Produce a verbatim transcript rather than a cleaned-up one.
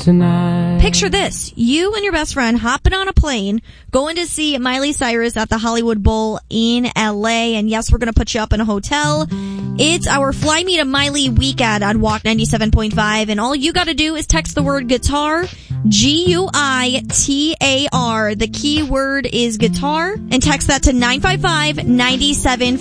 tonight. Picture this. You and your best friend hopping on a plane, going to see Miley Cyrus at the Hollywood Bowl in L A. And yes, we're going to put you up in a hotel. It's our Fly Me to Miley weekend on Walk ninety-seven point five. And all you got to do is text the word guitar, G U I T A R. The key word is guitar. And text that to nine five five, nine seven